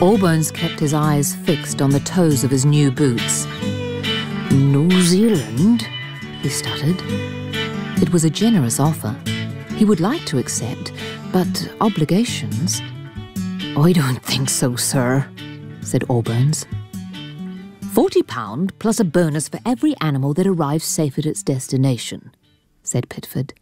Allbones kept his eyes fixed on the toes of his new boots. "New Zealand?" he stuttered. It was a generous offer. He would like to accept, but obligations... "I don't think so, sir," said Allbones. £40 plus a bonus for every animal that arrives safe at its destination," said Pitford.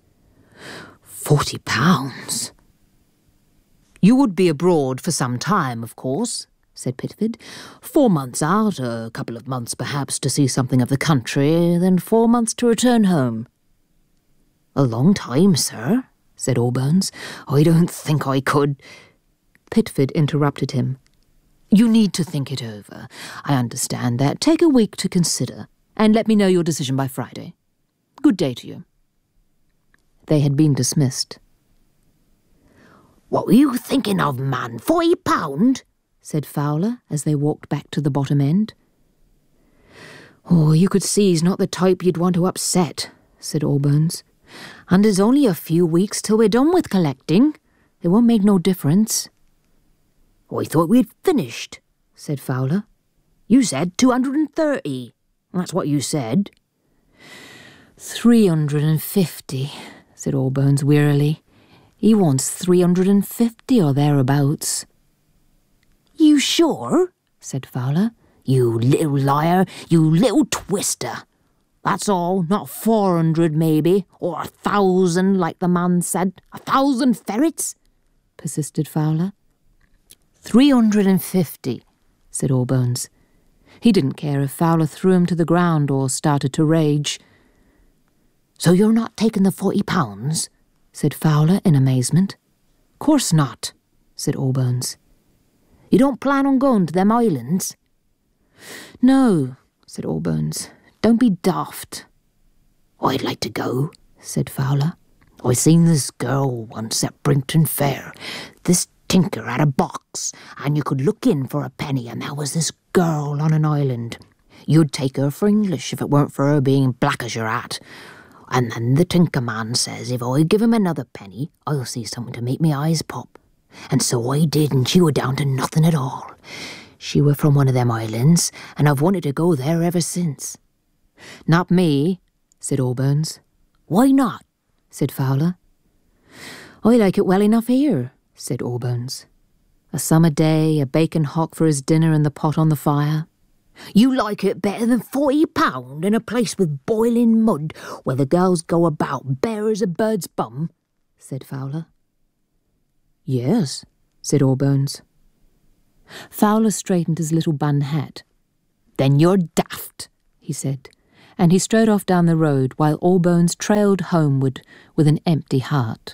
£40? "You would be abroad for some time, of course," said Pitford. 4 months out, a couple of months perhaps to see something of the country, then 4 months to return home." "A long time, sir," said Allbones. "I don't think I could—" Pitford interrupted him. "You need to think it over. I understand that. Take a week to consider, and let me know your decision by Friday. Good day to you." They had been dismissed. "What were you thinking of, man? £40?" said Fowler as they walked back to the bottom end. "Oh, you could see he's not the type you'd want to upset," said Allbones. "And there's only a few weeks till we're done with collecting. It won't make no difference." "I thought we'd finished," said Fowler. "You said 230. That's what you said." 350, said Allbones wearily. "He wants 350 or thereabouts." "You sure?" said Fowler. "You little liar, you little twister. That's all, not 400 maybe, or 1,000 like the man said. 1,000 ferrets?" persisted Fowler. 350, said Allbones. He didn't care if Fowler threw him to the ground or started to rage. "So you're not taking the £40? said Fowler in amazement. "Course not," said Allbones. "You don't plan on going to them islands?" "No," said Allbones. "Don't be daft." "I'd like to go," said Fowler. "I seen this girl once at Brinkton Fair. This tinker had a box, and you could look in for a penny, and there was this girl on an island. You'd take her for English if it weren't for her being black as your hat. And then the tinker man says if I give him another penny, I'll see something to make me eyes pop. And so I did, and she were down to nothing at all. She were from one of them islands, and I've wanted to go there ever since." "Not me," said Allbones. "Why not?" said Fowler. "I like it well enough here," said Allbones. "A summer day, a bacon hock for his dinner and the pot on the fire." "You like it better than £40 in a place with boiling mud, where the girls go about bare as a bird's bum?" said Fowler. "Yes," said Allbones. Fowler straightened his little bun hat. "Then you're daft," he said, and he strode off down the road while Allbones trailed homeward with an empty heart.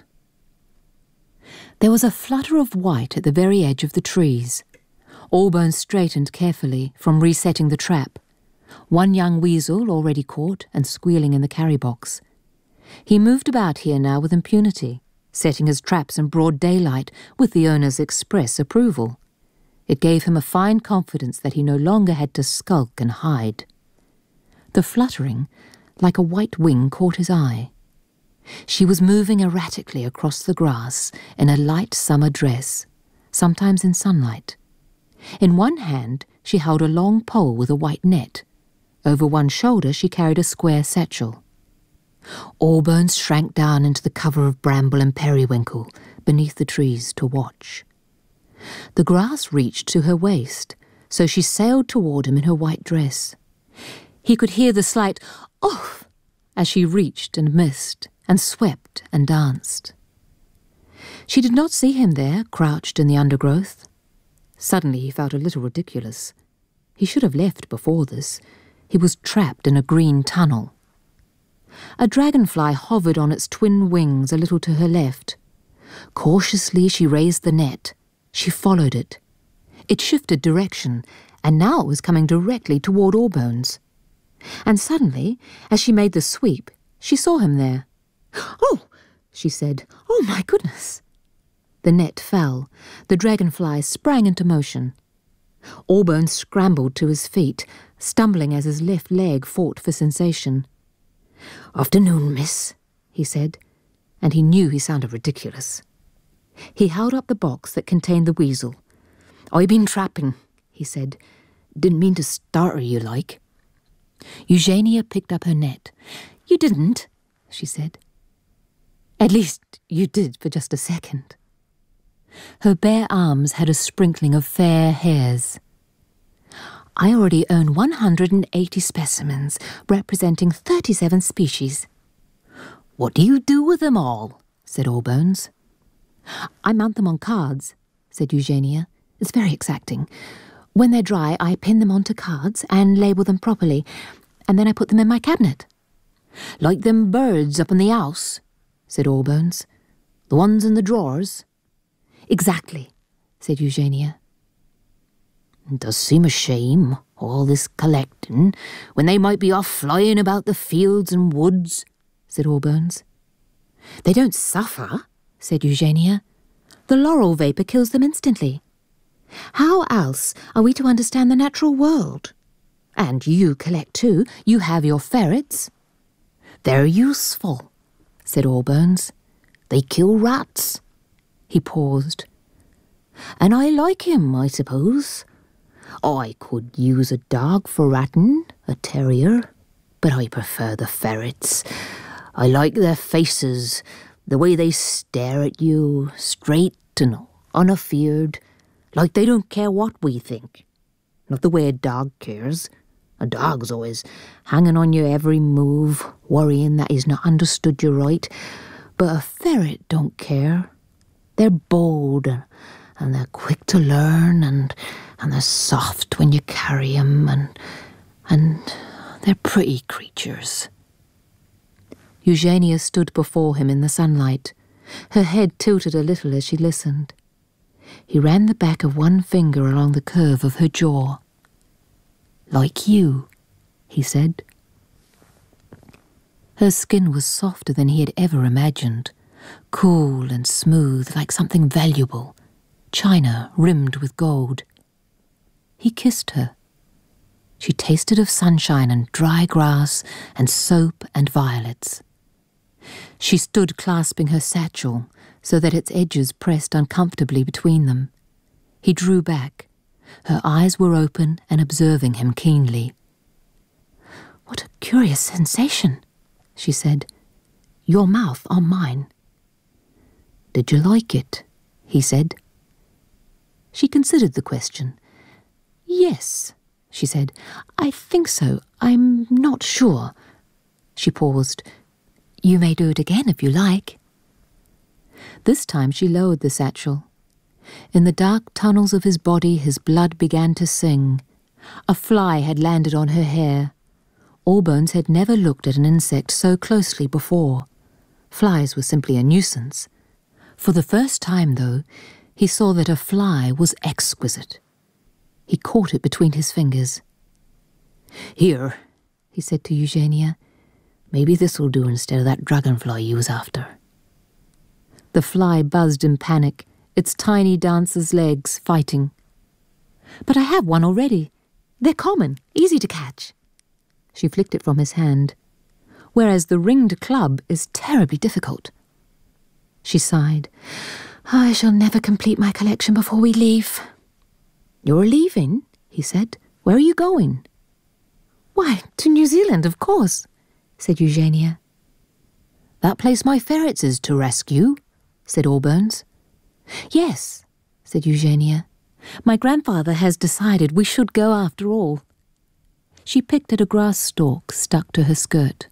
There was a flutter of white at the very edge of the trees. Allbones straightened carefully from resetting the trap. One young weasel already caught and squealing in the carry box. He moved about here now with impunity, setting his traps in broad daylight with the owner's express approval. It gave him a fine confidence that he no longer had to skulk and hide. The fluttering, like a white wing, caught his eye. She was moving erratically across the grass in a light summer dress, sometimes in sunlight. In one hand she held a long pole with a white net. Over one shoulder she carried a square satchel. Allbones shrank down into the cover of bramble and periwinkle beneath the trees to watch. The grass reached to her waist, so she sailed toward him in her white dress. He could hear the slight "off" as she reached and missed and swept and danced. She did not see him there, crouched in the undergrowth. Suddenly he felt a little ridiculous. He should have left before this. He was trapped in a green tunnel. A dragonfly hovered on its twin wings a little to her left. Cautiously she raised the net. She followed it. It shifted direction, and now it was coming directly toward Allbones. And suddenly, as she made the sweep, she saw him there. "Oh," she said. "Oh, my goodness." The net fell. The dragonfly sprang into motion. Allbones scrambled to his feet, stumbling as his left leg fought for sensation. "Afternoon, miss," he said, and he knew he sounded ridiculous. He held up the box that contained the weasel. "I been trapping," he said. "Didn't mean to startle you like." Eugenia picked up her net. "You didn't," she said. "At least you did for just a second." Her bare arms had a sprinkling of fair hairs. "I already own 180 specimens, representing 37 species." "What do you do with them all?" said Allbones. "I mount them on cards," said Eugenia. "It's very exacting. When they're dry, I pin them onto cards and label them properly, and then I put them in my cabinet." "Like them birds up in the house," said Allbones. "The ones in the drawers?" "Exactly," said Eugenia. "It does seem a shame, all this collecting, when they might be off flying about the fields and woods," said Allbones. "They don't suffer," said Eugenia. "The laurel vapour kills them instantly. How else are we to understand the natural world? And you collect too. You have your ferrets." "They're useful," said Allbones. "They kill rats." He paused. "And I like him, I suppose. I could use a dog for ratting, a terrier, but I prefer the ferrets. I like their faces, the way they stare at you, straight and unafeared, like they don't care what we think. Not the way a dog cares. A dog's always hanging on your every move, worrying that he's not understood you right. But a ferret don't care. They're bold, and they're quick to learn, and they're soft when you carry 'em, and they're pretty creatures." Eugenia stood before him in the sunlight. Her head tilted a little as she listened. He ran the back of one finger along the curve of her jaw. "Like you," he said. Her skin was softer than he had ever imagined, cool and smooth like something valuable, china rimmed with gold. He kissed her. She tasted of sunshine and dry grass and soap and violets. She stood clasping her satchel so that its edges pressed uncomfortably between them. He drew back. Her eyes were open and observing him keenly. "What a curious sensation," she said. "Your mouth on mine." "Did you like it?" he said. She considered the question. "Yes," she said. "I think so. I'm not sure." She paused. "You may do it again if you like." This time she lowered the satchel. In the dark tunnels of his body his blood began to sing. A fly had landed on her hair. Allbones had never looked at an insect so closely before. Flies were simply a nuisance. For the first time, though, he saw that a fly was exquisite. He caught it between his fingers. "Here," he said to Eugenia. "Maybe this'll do instead of that dragonfly you was after." The fly buzzed in panic, its tiny dancer's legs fighting. "But I have one already. They're common, easy to catch." She flicked it from his hand. "Whereas the ringed club is terribly difficult." She sighed. "I shall never complete my collection before we leave." "You're leaving?" he said. "Where are you going?" "Why, to New Zealand, of course," said Eugenia. "That place my ferrets is to rescue," said Allbones. "Yes," said Eugenia. "My grandfather has decided we should go after all." She picked at a grass stalk stuck to her skirt.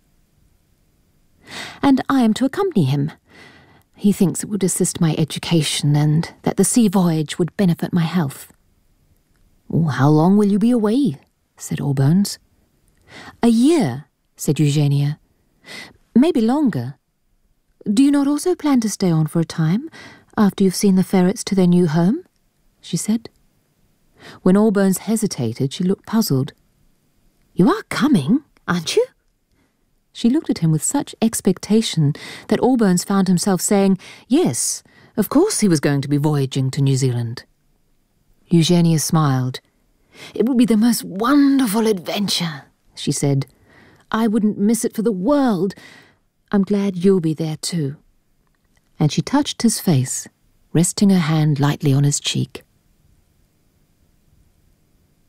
"And I am to accompany him. He thinks it would assist my education and that the sea voyage would benefit my health." "Oh, how long will you be away?" said Allbones. "A year," said Eugenia. "Maybe longer. Do you not also plan to stay on for a time, after you've seen the ferrets to their new home?" she said. When Allbones hesitated, she looked puzzled. "You are coming, aren't you?" She looked at him with such expectation that Allbones found himself saying, yes, of course he was going to be voyaging to New Zealand. Eugenia smiled. "It would be the most wonderful adventure," she said. "I wouldn't miss it for the world. I'm glad you'll be there too." And she touched his face, resting her hand lightly on his cheek.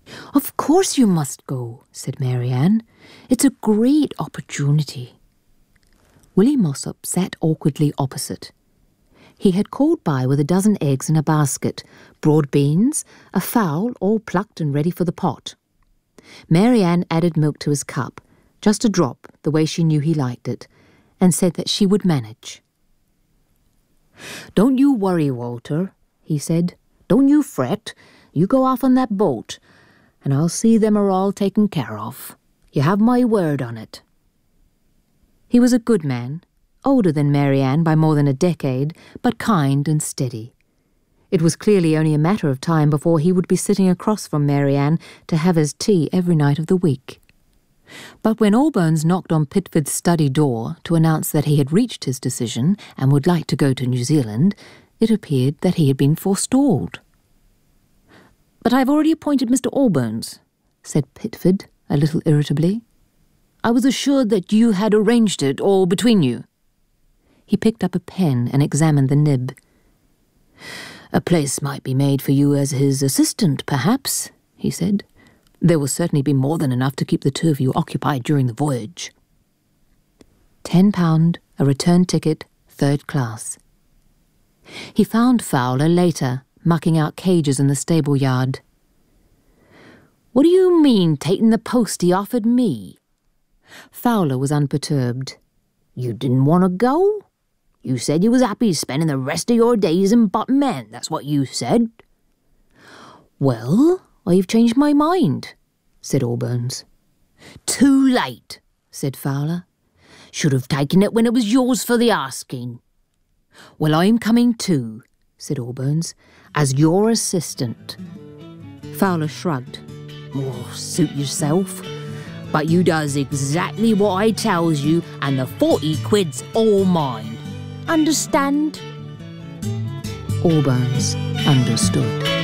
"Of course you must go," said Mary Ann. "It's a great opportunity." Willie Mossop sat awkwardly opposite. He had called by with a dozen eggs in a basket, broad beans, a fowl all plucked and ready for the pot. Mary Ann added milk to his cup, just a drop, the way she knew he liked it, and said that she would manage. "Don't you worry, Walter," he said. "Don't you fret. You go off on that boat, and I'll see them are all taken care of. You have my word on it." He was a good man, older than Mary Ann by more than a decade, but kind and steady. It was clearly only a matter of time before he would be sitting across from Mary Ann to have his tea every night of the week. But when Allbones knocked on Pitford's study door to announce that he had reached his decision and would like to go to New Zealand, it appeared that he had been forestalled. "But I have already appointed Mr. Allbones," said Pitford, a little irritably. "I was assured that you had arranged it all between you." He picked up a pen and examined the nib. "A place might be made for you as his assistant, perhaps," he said. "There will certainly be more than enough to keep the two of you occupied during the voyage." £10, a return ticket, 3rd class. He found Fowler later, mucking out cages in the stable yard. "What do you mean, taking the post he offered me?" Fowler was unperturbed. "You didn't want to go? You said you was happy spending the rest of your days in Bottom End, that's what you said." "Well, I've changed my mind," said Allbones. "Too late," said Fowler. "Should have taken it when it was yours for the asking." "Well, I'm coming too," said Allbones, "as your assistant." Fowler shrugged. "Oh, suit yourself. But you does exactly what I tells you, and the 40 quid's all mine. Understand?" Allbones understood.